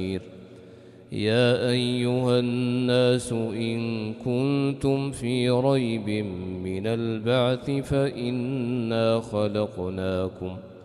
يا أيها الناس إن كنتم في ريب من البعث فإنا